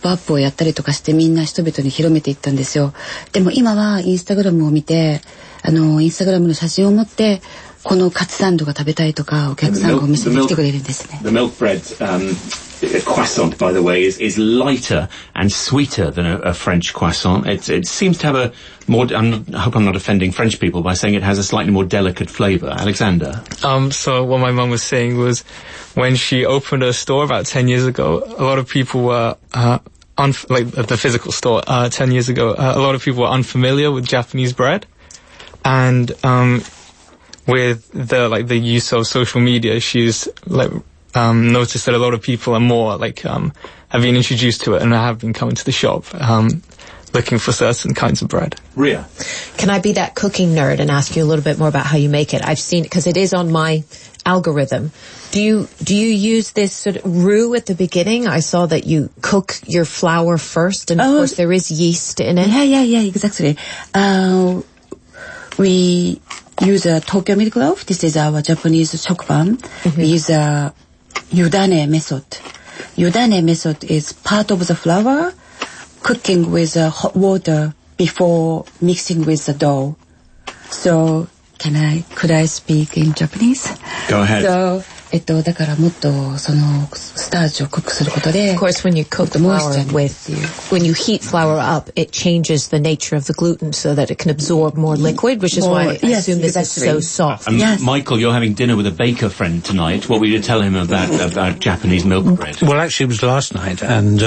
プアップをやったりとかしてみんな人々に広めていったんですよ。でも今はインスタグラムを見てインスタグラムの写真を持ってこのカツサンドが食べたいとかお客さんがお店に来てくれるんですね。 The milk bread croissant, by the way, is lighter and sweeter than a French croissant. It seems to have a more. I hope I'm not offending French people by saying it has a slightly more delicate flavour. Alexander. So what my mum was saying was, when she opened her store about 10 years ago, a lot of people were the physical store 10 years ago. A lot of people were unfamiliar with Japanese bread, and with the use of social media, she's noticed that a lot of people are more have been introduced to it and have been coming to the shop looking for certain kinds of bread. Ria, can I be that cooking nerd and ask you a little bit more about how you make it? I've seen it because it is on my algorithm. Do you use this sort of roux at the beginning? I saw that you cook your flour first, and of course there is yeast in it. Yeah, exactly. We use a Tokyo milk loaf. This is our Japanese shokuban. We use a yudane method. Yudane method is part of the flour cooking with hot water before mixing with the dough. So could I speak in Japanese? Go ahead. So, だからもっとそのスターチをコックすることで Of course, when you cook the flour when you heat flour up, it changes the nature of the gluten so that it can absorb more liquid, which is why I assume this is so soft. Yes. Michael, you're having dinner with a baker friend tonight. What were you to tell him about Japanese milk bread? Well, actually, it was last night, and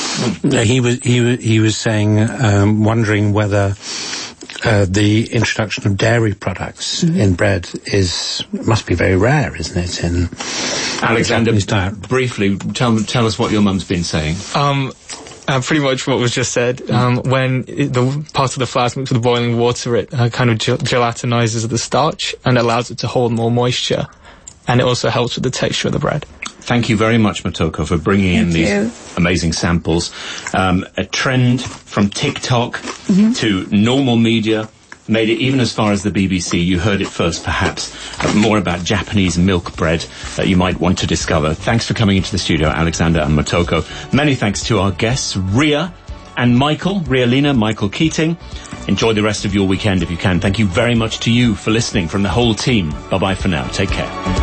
he was saying, wondering whether the introduction of dairy products in bread must be very rare, isn't it? In Alexander, briefly, tell us what your mum's been saying. Pretty much what was just said. When the part of the flour is mixed with the boiling water, it kind of gelatinizes the starch and allows it to hold more moisture, and it also helps with the texture of the bread. Thank you very much, Motoko, for bringing in these amazing samples. A trend from TikTok to normal media made it even as far as the BBC. You heard it first, perhaps. More about Japanese milk bread that you might want to discover. Thanks for coming into the studio, Alexander and Motoko. Many thanks to our guests, Ria and Michael, Ria-Lena, Michael Keating. Enjoy the rest of your weekend if you can. Thank you very much to you for listening from the whole team. Bye-bye for now. Take care.